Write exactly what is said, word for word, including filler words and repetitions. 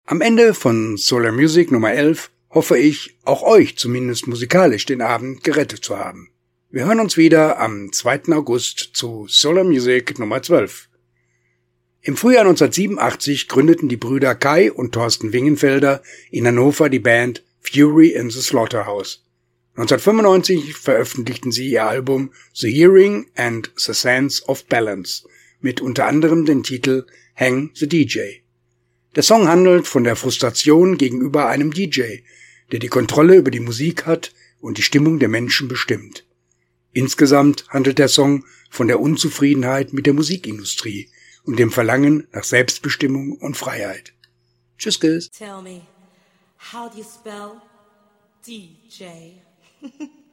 Am Ende von Solar Music Nummer elf hoffe ich, auch euch zumindest musikalisch den Abend gerettet zu haben. Wir hören uns wieder am zweiten August zu Solar Music Nummer zwölf. Im Frühjahr neunzehnhundertsiebenundachtzig gründeten die Brüder Kai und Thorsten Wingenfelder in Hannover die Band Fury in the Slaughterhouse. neunzehnhundertfünfundneunzig veröffentlichten sie ihr Album The Hearing and the Sense of Balance mit unter anderem dem Titel Hang the D J. Der Song handelt von der Frustration gegenüber einem D J, der die Kontrolle über die Musik hat und die Stimmung der Menschen bestimmt. Insgesamt handelt der Song von der Unzufriedenheit mit der Musikindustrie und dem Verlangen nach Selbstbestimmung und Freiheit. Tschüss, Tschüss. Tell me, how do you spell D J?